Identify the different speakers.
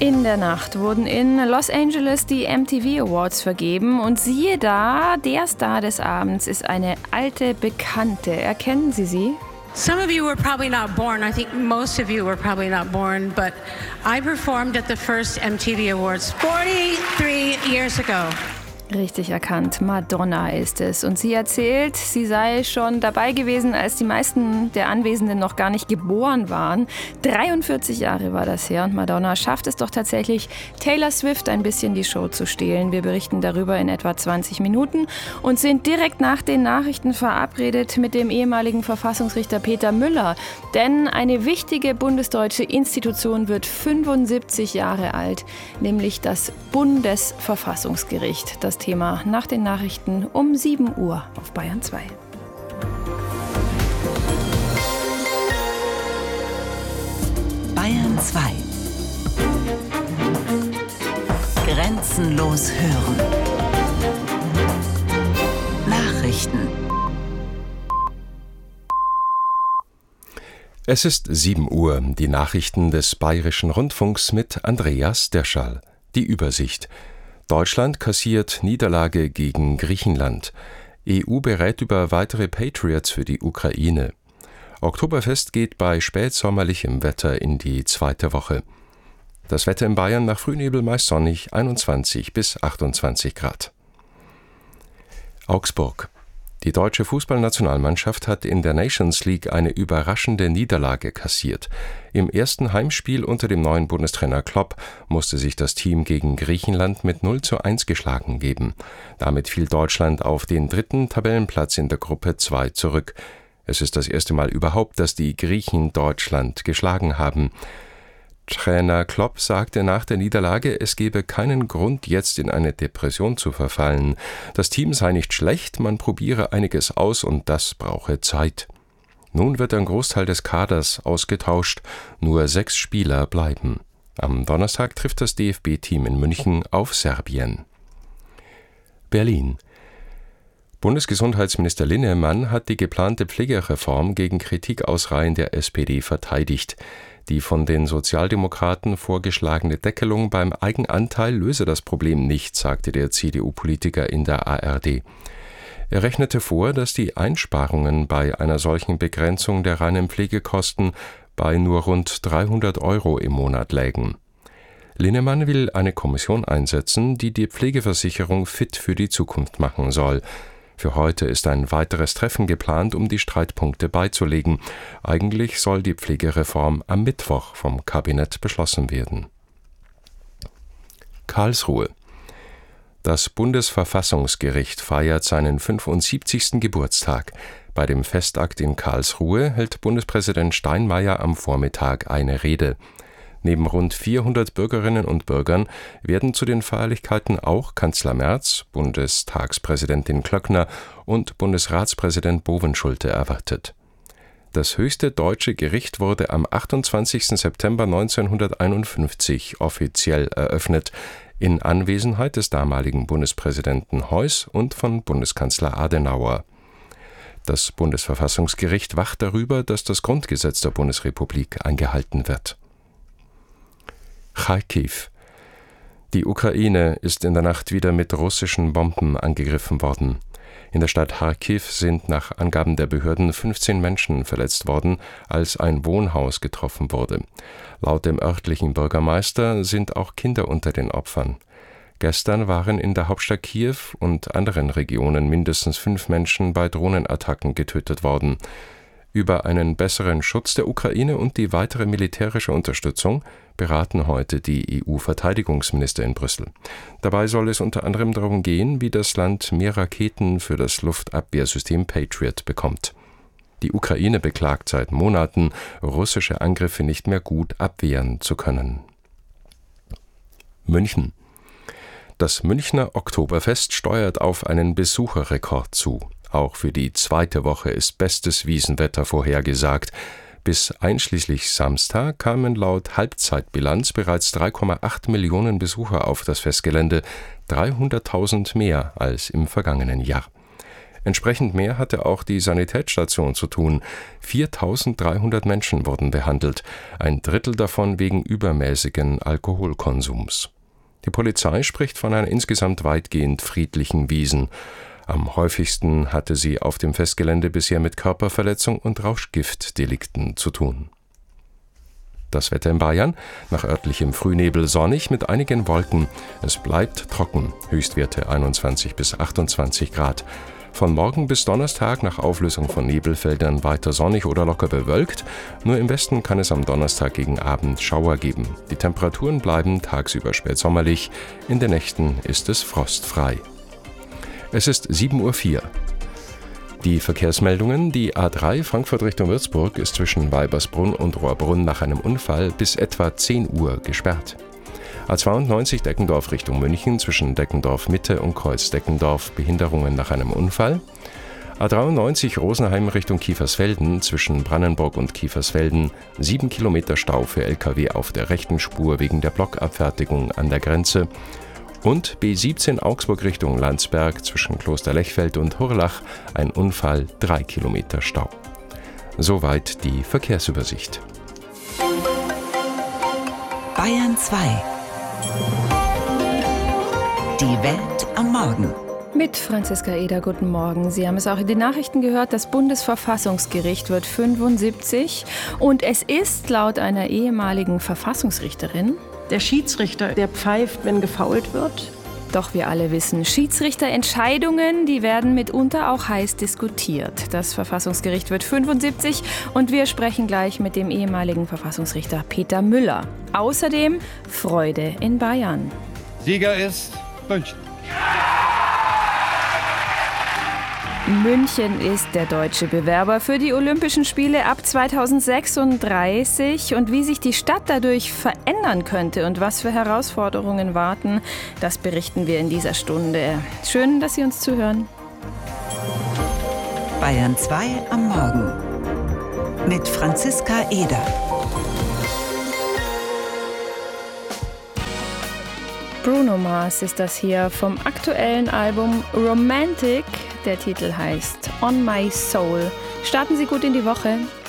Speaker 1: In der Nacht wurden in Los Angeles die MTV Awards vergeben und siehe da, der Star des Abends ist eine alte Bekannte. Erkennen Sie sie?
Speaker 2: Some of you were probably not born. I think most of you were probably not born, but I performed at the first MTV Awards 43 years ago.
Speaker 1: Richtig erkannt, Madonna ist es. Und sie erzählt, sie sei schon dabei gewesen, als die meisten der Anwesenden noch gar nicht geboren waren. 43 Jahre war das her und Madonna schafft es doch tatsächlich, Taylor Swift ein bisschen die Show zu stehlen. Wir berichten darüber in etwa 20 Minuten und sind direkt nach den Nachrichten verabredet mit dem ehemaligen Verfassungsrichter Peter Müller. Denn eine wichtige bundesdeutsche Institution wird 75 Jahre alt, nämlich das Bundesverfassungsgericht. Das Thema nach den Nachrichten um 7 Uhr auf Bayern 2.
Speaker 3: Bayern 2. Grenzenlos hören. Nachrichten.
Speaker 4: Es ist 7 Uhr, die Nachrichten des Bayerischen Rundfunks mit Andreas Derschall. Die Übersicht. Deutschland kassiert Niederlage gegen Griechenland. EU berät über weitere Patriots für die Ukraine. Oktoberfest geht bei spätsommerlichem Wetter in die zweite Woche. Das Wetter in Bayern nach Frühnebel meist sonnig, 21 bis 28 Grad. Augsburg. Die deutsche Fußballnationalmannschaft hat in der Nations League eine überraschende Niederlage kassiert. Im ersten Heimspiel unter dem neuen Bundestrainer Klopp musste sich das Team gegen Griechenland mit 0:1 geschlagen geben. Damit fiel Deutschland auf den 3. Tabellenplatz in der Gruppe 2 zurück. Es ist das erste Mal überhaupt, dass die Griechen Deutschland geschlagen haben. Trainer Klopp sagte nach der Niederlage, es gebe keinen Grund, jetzt in eine Depression zu verfallen. Das Team sei nicht schlecht, man probiere einiges aus und das brauche Zeit. Nun wird ein Großteil des Kaders ausgetauscht, nur 6 Spieler bleiben. Am Donnerstag trifft das DFB-Team in München auf Serbien. Berlin. Bundesgesundheitsminister Linnemann hat die geplante Pflegereform gegen Kritik aus Reihen der SPD verteidigt. Die von den Sozialdemokraten vorgeschlagene Deckelung beim Eigenanteil löse das Problem nicht, sagte der CDU-Politiker in der ARD. Er rechnete vor, dass die Einsparungen bei einer solchen Begrenzung der reinen Pflegekosten bei nur rund 300 € im Monat lägen. Linnemann will eine Kommission einsetzen, die die Pflegeversicherung fit für die Zukunft machen soll. Für heute ist ein weiteres Treffen geplant, um die Streitpunkte beizulegen. Eigentlich soll die Pflegereform am Mittwoch vom Kabinett beschlossen werden. Karlsruhe. Das Bundesverfassungsgericht feiert seinen 75. Geburtstag. Bei dem Festakt in Karlsruhe hält Bundespräsident Steinmeier am Vormittag eine Rede. Neben rund 400 Bürgerinnen und Bürgern werden zu den Feierlichkeiten auch Kanzler Merz, Bundestagspräsidentin Klöckner und Bundesratspräsident Bovenschulte erwartet. Das höchste deutsche Gericht wurde am 28. September 1951 offiziell eröffnet, in Anwesenheit des damaligen Bundespräsidenten Heuss und von Bundeskanzler Adenauer. Das Bundesverfassungsgericht wacht darüber, dass das Grundgesetz der Bundesrepublik eingehalten wird. Charkiw. Die Ukraine ist in der Nacht wieder mit russischen Bomben angegriffen worden. In der Stadt Charkiw sind nach Angaben der Behörden 15 Menschen verletzt worden, als ein Wohnhaus getroffen wurde. Laut dem örtlichen Bürgermeister sind auch Kinder unter den Opfern. Gestern waren in der Hauptstadt Kiew und anderen Regionen mindestens 5 Menschen bei Drohnenattacken getötet worden. Über einen besseren Schutz der Ukraine und die weitere militärische Unterstützung beraten heute die EU-Verteidigungsminister in Brüssel. Dabei soll es unter anderem darum gehen, wie das Land mehr Raketen für das Luftabwehrsystem Patriot bekommt. Die Ukraine beklagt seit Monaten, russische Angriffe nicht mehr gut abwehren zu können. München. Das Münchner Oktoberfest steuert auf einen Besucherrekord zu. Auch für die zweite Woche ist bestes Wiesenwetter vorhergesagt. Bis einschließlich Samstag kamen laut Halbzeitbilanz bereits 3,8 Millionen Besucher auf das Festgelände, 300.000 mehr als im vergangenen Jahr. Entsprechend mehr hatte auch die Sanitätsstation zu tun. 4.300 Menschen wurden behandelt, ein Drittel davon wegen übermäßigen Alkoholkonsums. Die Polizei spricht von einer insgesamt weitgehend friedlichen Wiesn. Am häufigsten hatte sie auf dem Festgelände bisher mit Körperverletzung und Rauschgiftdelikten zu tun. Das Wetter in Bayern: nach örtlichem Frühnebel sonnig mit einigen Wolken. Es bleibt trocken, Höchstwerte 21 bis 28 Grad. Von morgen bis Donnerstag nach Auflösung von Nebelfeldern weiter sonnig oder locker bewölkt. Nur im Westen kann es am Donnerstag gegen Abend Schauer geben. Die Temperaturen bleiben tagsüber spätsommerlich. In den Nächten ist es frostfrei. Es ist 7:04 Uhr. Die Verkehrsmeldungen: Die A3 Frankfurt Richtung Würzburg ist zwischen Weibersbrunn und Rohrbrunn nach einem Unfall bis etwa 10 Uhr gesperrt. A92 Deckendorf Richtung München zwischen Deckendorf Mitte und Kreuz Deckendorf Behinderungen nach einem Unfall. A93 Rosenheim Richtung Kiefersfelden zwischen Brannenburg und Kiefersfelden 7 Kilometer Stau für Lkw auf der rechten Spur wegen der Blockabfertigung an der Grenze. Und B17 Augsburg Richtung Landsberg zwischen Kloster Lechfeld und Hurlach ein Unfall, 3 Kilometer Stau. Soweit die Verkehrsübersicht.
Speaker 3: Bayern 2. Die Welt am Morgen.
Speaker 1: Mit Franziska Eder, guten Morgen. Sie haben es auch in den Nachrichten gehört, das Bundesverfassungsgericht wird 75 und es ist laut einer ehemaligen Verfassungsrichterin
Speaker 5: der Schiedsrichter, der pfeift, wenn gefoult wird.
Speaker 1: Doch wir alle wissen, Schiedsrichterentscheidungen, die werden mitunter auch heiß diskutiert. Das Verfassungsgericht wird 75 und wir sprechen gleich mit dem ehemaligen Verfassungsrichter Peter Müller. Außerdem Freude in Bayern.
Speaker 6: Sieger ist München.
Speaker 1: München ist der deutsche Bewerber für die Olympischen Spiele ab 2036 und wie sich die Stadt dadurch verändern könnte und was für Herausforderungen warten, das berichten wir in dieser Stunde. Schön, dass Sie uns zuhören.
Speaker 3: Bayern 2 am Morgen mit Franziska Eder.
Speaker 1: Bruno Mars ist das hier vom aktuellen Album Romantic. Der Titel heißt On My Soul. Starten Sie gut in die Woche.